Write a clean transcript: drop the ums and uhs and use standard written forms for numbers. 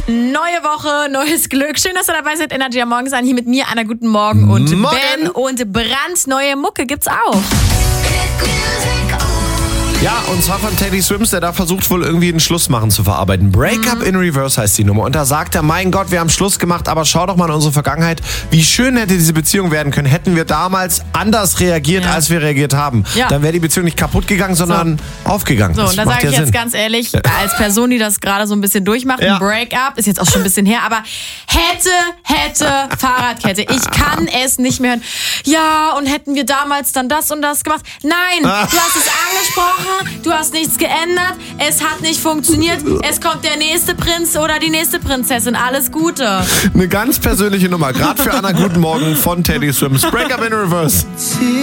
Neue Woche, neues Glück. Schön, dass ihr dabei seid. Energy am Morgen sein hier mit mir, Anna. Guten Morgen. Und Morgen. Ben und brandneue Mucke gibt's auch. Ja, und zwar von Teddy Swims, der da versucht wohl irgendwie einen Schluss machen zu verarbeiten. Break Up in Reverse heißt die Nummer. Und da sagt er, mein Gott, wir haben Schluss gemacht, aber schau doch mal in unsere Vergangenheit. Wie schön hätte diese Beziehung werden können, hätten wir damals anders reagiert, als wir reagiert haben. Ja. Dann wäre die Beziehung nicht kaputt gegangen, sondern aufgegangen. So, Das und da macht sage ich ja jetzt Sinn. ganz ehrlich, als Person, die das gerade so ein bisschen durchmacht, Ja. ein Break-up, ist jetzt auch schon ein bisschen her, aber hätte, Fahrradkette. Ich kann es nicht mehr hören. Ja, und hätten wir damals dann das und das gemacht. Nein, du hast es angesprochen, du hast nichts geändert, es hat nicht funktioniert, es kommt der nächste Prinz oder die nächste Prinzessin. Alles Gute. Eine ganz persönliche Nummer, gerade für Anna. Guten Morgen von Teddy Swims. Break Up in Reverse.